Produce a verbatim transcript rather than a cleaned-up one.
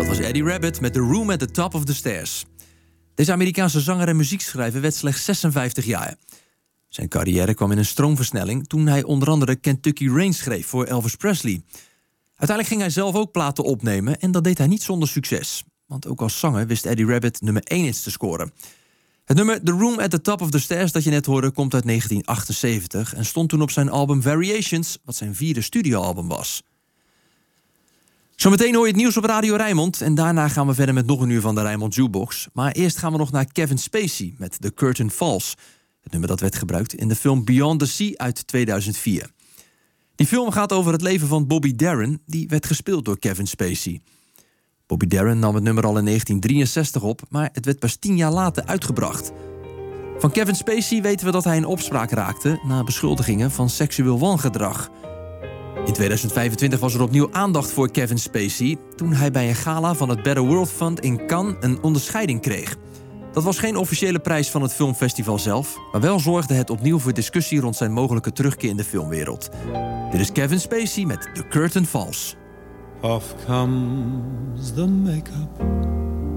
was Eddie Rabbitt met The Room at the Top of the Stairs. Deze Amerikaanse zanger en muziekschrijver werd slechts zesenvijftig jaar. Zijn carrière kwam in een stroomversnelling toen hij onder andere Kentucky Rain schreef voor Elvis Presley. Uiteindelijk ging hij zelf ook platen opnemen en dat deed hij niet zonder succes. Want ook als zanger wist Eddie Rabbitt nummer één hits te scoren. Het nummer The Room at the Top of the Stairs dat je net hoorde komt uit negentien achtenzeventig... en stond toen op zijn album Variations, wat zijn vierde studioalbum was. Zometeen hoor je het nieuws op Radio Rijnmond en daarna gaan we verder met nog een uur van de Rijnmond Jukebox. Maar eerst gaan we nog naar Kevin Spacey met The Curtain Falls. Het nummer dat werd gebruikt in de film Beyond the Sea uit tweeduizend vier. Die film gaat over het leven van Bobby Darin, die werd gespeeld door Kevin Spacey. Bobby Darin nam het nummer al in negentien drieënzestig op, maar het werd pas tien jaar later uitgebracht. Van Kevin Spacey weten we dat hij in opspraak raakte na beschuldigingen van seksueel wangedrag. In tweeduizend vijfentwintig was er opnieuw aandacht voor Kevin Spacey toen hij bij een gala van het Better World Fund in Cannes een onderscheiding kreeg. Dat was geen officiële prijs van het filmfestival zelf, maar wel zorgde het opnieuw voor discussie rond zijn mogelijke terugkeer in de filmwereld. Dit is Kevin Spacey met The Curtain Falls. Off comes the makeup